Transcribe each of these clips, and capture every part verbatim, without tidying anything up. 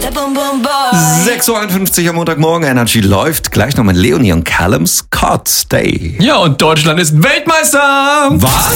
sechs Uhr einundfünfzig am Montagmorgen, Energy läuft. Gleich noch mit Leonie und Callum's Cod Stay. Ja, und Deutschland ist Weltmeister. Was?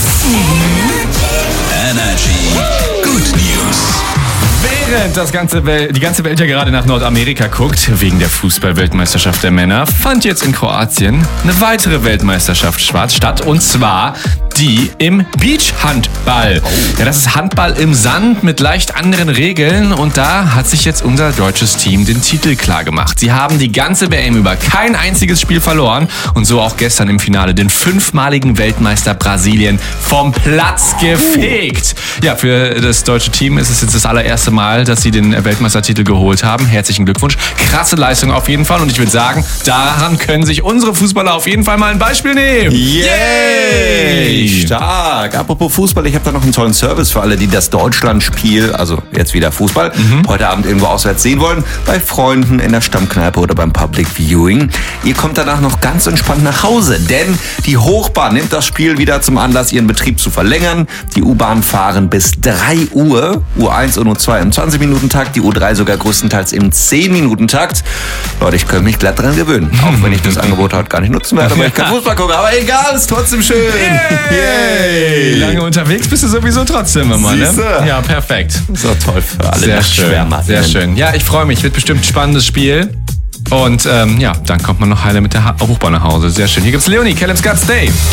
Energy. Good News. Während das ganze Welt, die ganze Welt ja gerade nach Nordamerika guckt, wegen der Fußball-Weltmeisterschaft der Männer, fand jetzt in Kroatien eine weitere Weltmeisterschaft statt, und zwar die im Beachhandball. Ja, das ist Handball im Sand mit leicht anderen Regeln, und da hat sich jetzt unser deutsches Team den Titel klar gemacht. Sie haben die ganze W M über kein einziges Spiel verloren und so auch gestern im Finale den fünfmaligen Weltmeister Brasilien vom Platz gefegt. Ja, für das deutsche Team ist es jetzt das allererste Mal, dass sie den Weltmeistertitel geholt haben. Herzlichen Glückwunsch. Krasse Leistung auf jeden Fall, und ich würde sagen, daran können sich unsere Fußballer auf jeden Fall mal ein Beispiel nehmen. Yay! Stark. Apropos Fußball, ich habe da noch einen tollen Service für alle, die das Deutschlandspiel, also jetzt wieder Fußball, mhm. heute Abend irgendwo auswärts sehen wollen, bei Freunden in der Stammkneipe oder beim Public Viewing. Ihr kommt danach noch ganz entspannt nach Hause, denn die Hochbahn nimmt das Spiel wieder zum Anlass, ihren Betrieb zu verlängern. Die U-Bahn fahren bis drei Uhr, U eins und U zwei im zwanzig-Minuten-Takt, die U drei sogar größtenteils im zehn-Minuten-Takt. Leute, ich könnte mich glatt dran gewöhnen, auch wenn ich das Angebot heute gar nicht nutzen werde, weil ich kein Fußball gucke, aber egal, ist trotzdem schön. Yeah. Yay! Lange unterwegs bist du sowieso trotzdem immer, ne? Ja, perfekt. So toll für alle. Sehr schön, sehr schön. Ja, ich freue mich. Wird bestimmt ein spannendes Spiel. Und ähm, ja, dann kommt man noch heile mit der Hochbahn nach Hause. Sehr schön. Hier gibt's Leonie, Callum's Cod Stay.